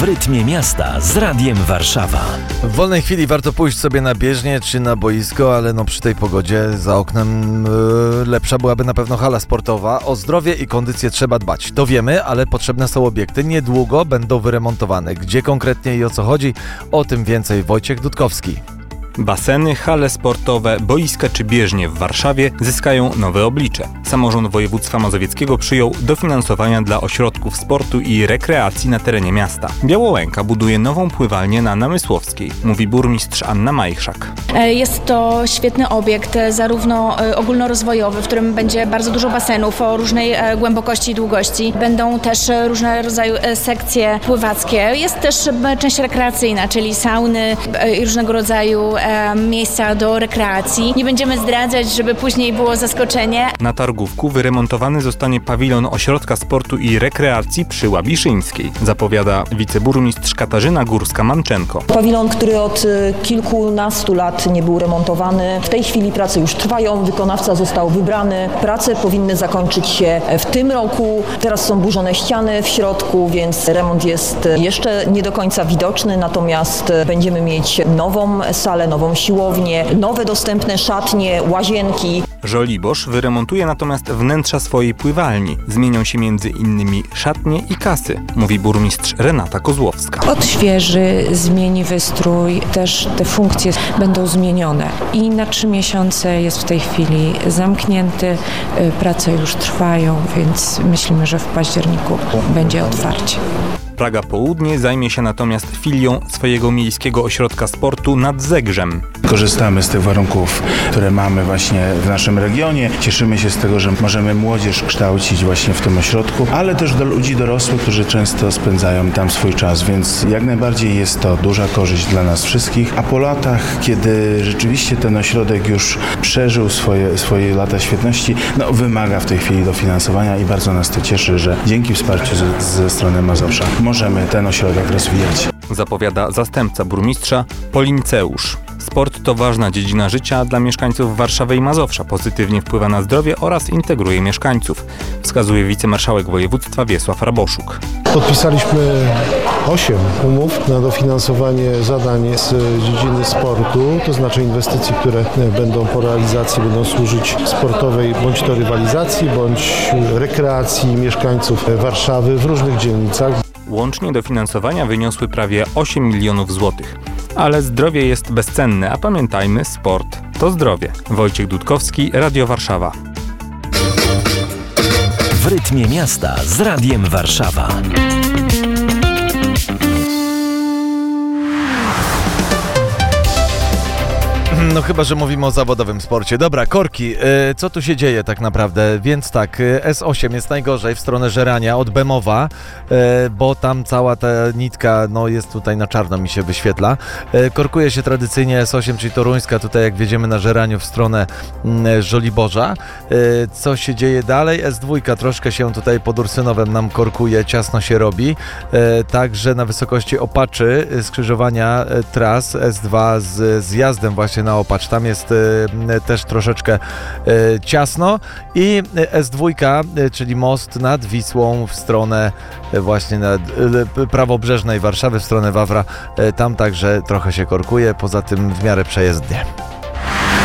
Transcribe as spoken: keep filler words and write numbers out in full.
W rytmie miasta z Radiem Warszawa. W wolnej chwili warto pójść sobie na bieżnię czy na boisko, ale no przy tej pogodzie za oknem yy, lepsza byłaby na pewno hala sportowa. O zdrowie i kondycję trzeba dbać. To wiemy, ale potrzebne są obiekty. Niedługo będą wyremontowane. Gdzie konkretnie i o co chodzi? O tym więcej Wojciech Dudkowski. Baseny, hale sportowe, boiska czy bieżnie w Warszawie zyskają nowe oblicze. Samorząd województwa mazowieckiego przyjął dofinansowania dla ośrodków sportu i rekreacji na terenie miasta. Białołęka buduje nową pływalnię na Namysłowskiej, mówi burmistrz Anna Majchrzak. Jest to świetny obiekt, zarówno ogólnorozwojowy, w którym będzie bardzo dużo basenów o różnej głębokości i długości. Będą też różne rodzaju sekcje pływackie. Jest też część rekreacyjna, czyli sauny i różnego rodzaju miejsca do rekreacji. Nie będziemy zdradzać, żeby później było zaskoczenie. Na Targówku wyremontowany zostanie pawilon Ośrodka Sportu i Rekreacji przy Łabiszyńskiej, zapowiada wiceburmistrz Katarzyna Górska-Manczenko. Pawilon, który od kilkunastu lat nie był remontowany. W tej chwili prace już trwają, wykonawca został wybrany. Prace powinny zakończyć się w tym roku. Teraz są burzone ściany w środku, więc remont jest jeszcze nie do końca widoczny, natomiast będziemy mieć nową salę, nową siłownię, nowe dostępne szatnie, łazienki. Żoliborz wyremontuje natomiast wnętrza swojej pływalni. Zmienią się między innymi szatnie i kasy, mówi burmistrz Renata Kozłowska. Odświeży, zmieni wystrój, też te funkcje będą zmienione. I na trzy miesiące jest w tej chwili zamknięty, prace już trwają, więc myślimy, że w październiku będzie otwarcie. Praga Południe zajmie się natomiast filią swojego miejskiego ośrodka sportu nad Zegrzem. Korzystamy z tych warunków, które mamy właśnie w naszym regionie. Cieszymy się z tego, że możemy młodzież kształcić właśnie w tym ośrodku, ale też do ludzi dorosłych, którzy często spędzają tam swój czas, więc jak najbardziej jest to duża korzyść dla nas wszystkich. A po latach, kiedy rzeczywiście ten ośrodek już przeżył swoje, swoje lata świetności, no wymaga w tej chwili dofinansowania i bardzo nas to cieszy, że dzięki wsparciu ze, ze strony Mazowsza możemy ten ośrodek rozwijać. Zapowiada zastępca burmistrza Polinceusz. Sport to ważna dziedzina życia dla mieszkańców Warszawy i Mazowsza. Pozytywnie wpływa na zdrowie oraz integruje mieszkańców, wskazuje wicemarszałek województwa Wiesław Raboszuk. Podpisaliśmy osiem umów na dofinansowanie zadań z dziedziny sportu, to znaczy inwestycji, które będą po realizacji, będą służyć sportowej bądź to rywalizacji, bądź rekreacji mieszkańców Warszawy w różnych dzielnicach. Łącznie dofinansowania wyniosły prawie osiem milionów złotych. Ale zdrowie jest bezcenne, a pamiętajmy, sport to zdrowie. Wojciech Dudkowski, Radio Warszawa. W rytmie miasta z Radiem Warszawa. No chyba, że mówimy o zawodowym sporcie. Dobra, korki, yy, co tu się dzieje tak naprawdę? Więc tak, yy, S osiem jest najgorzej w stronę Żerania od Bemowa, yy, bo tam cała ta nitka, no jest tutaj na czarno mi się wyświetla. Yy, korkuje się tradycyjnie S osiem, czyli toruńska, tutaj jak wjedziemy na Żeraniu w stronę yy, Żoliborza. Yy, co się dzieje dalej? S dwa troszkę się tutaj pod Ursynowem nam korkuje, ciasno się robi. Yy, także na wysokości Opaczy, skrzyżowania yy, tras S dwa z zjazdem właśnie na Opacz. Tam jest y, też troszeczkę y, ciasno i S dwa, y, czyli most nad Wisłą w stronę y, właśnie nad, y, prawobrzeżnej Warszawy, w stronę Wawra. Y, tam także trochę się korkuje, poza tym w miarę przejezdnie.